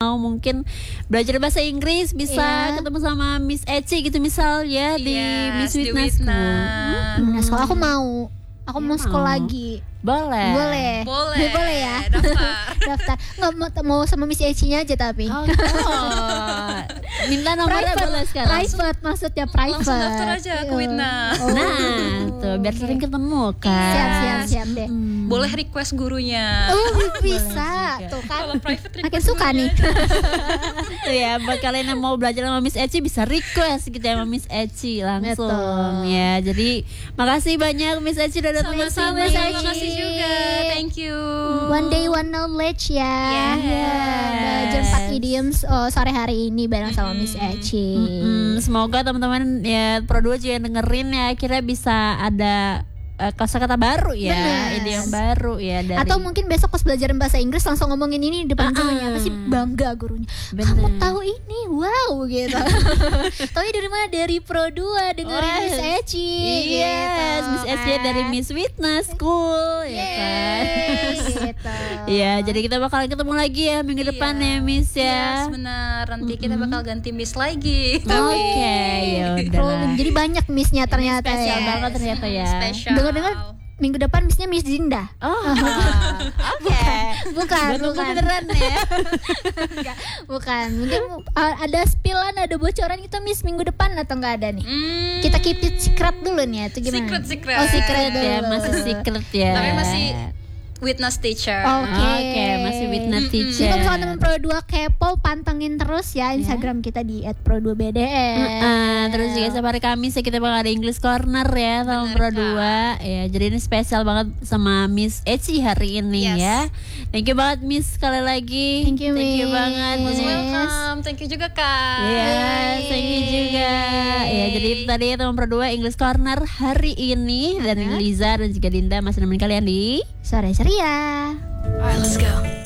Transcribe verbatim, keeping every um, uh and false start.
mau mungkin belajar bahasa Inggris bisa yeah. ketemu sama Miss Eci gitu misal ya di Yes, Miss di Witness School. Hmm. Nah, sekolah aku mau. Aku Ya, mau sekolah mau. lagi. Boleh. Boleh. Boleh. Boleh ya. Daftar. Daftar. Nggak mau, mau sama Miss Eci-nya aja tapi. Oh, oh. Minta nomornya boleh sekarang. Private maksudnya private. Langsung daftar aja ke Widna. Oh. Nah, tuh biar sering ketemu kan. Siap siap siap deh. Hmm. Boleh request gurunya. Oh bisa. juga. Tuh kan. Kalau private request Makin suka gurunya. nih. Tuh ya, buat kalian yang mau belajar sama Miss Eci bisa request gitu ya sama Miss Eci langsung. Betul. Ya, jadi makasih banyak Miss Eci udah datang ke Sama-sama, sini. terima kasih juga. Thank you. One day one knowledge ya. Yes. Ya, belajar empat idioms oh, sore hari ini bareng sama Miss Eci. Hmm, semoga teman-teman ya Pro dua juga yang dengerin ya akhirnya bisa ada uh, kosakata baru ya, Bener. ide yang baru ya dari Atau mungkin besok pas belajar bahasa Inggris langsung ngomongin ini di depan Ah, gurunya, pasti bangga gurunya. bener. Kamu tahu ini, wow gitu. Tahu dari mana? Dari Pro dua dengerin Wah, Miss Eci. Yes, gitu, Miss Eci kan. dari Miss Witness School ya kan. Yeay, gitu. Iya, jadi kita bakalan ketemu lagi ya minggu depan ya Miss Yes, ya. benar. Nanti kita bakal ganti miss lagi. Oke, ya udah. Rolling. Jadi banyak missnya ternyata spesial ya. banget ternyata ya. Spesial. Dengar-dengar minggu depan missnya Miss Dinda. Oh, oke. Bukan, Buat nunggu bukan. beneran ya. Enggak, bukan. Mungkin uh, ada spillan, ada bocoran kita Miss minggu depan atau enggak ada nih? Hmm, Kita keep it secret dulu nih atau gimana? Secret, secret. Oh, secret dulu. Ya, masih secret ya. Tapi masih witness teacher. Oke. Oke, masih witness Jadi teacher. kalau misalkan teman Pro dua kepo, pantengin terus ya Instagram kita di et pro dua b d s. Ah, terus juga setiap hari Kamis ya kita bakal ada English Corner ya sama Bener, Pro Kak. dua ya. Jadi ini spesial banget sama Miss Eci hari ini Yes. ya. Thank you banget Miss sekali lagi. Thank you, Thank you Miss. banget. Most Yes. welcome. Thank you juga Kak. Iya, thank you juga. Ya, jadi itu tadi ya teman Pro dua English Corner hari ini dan Liza dan juga Dinda masih nemenin kalian di Sore ceria. Alright, let's go.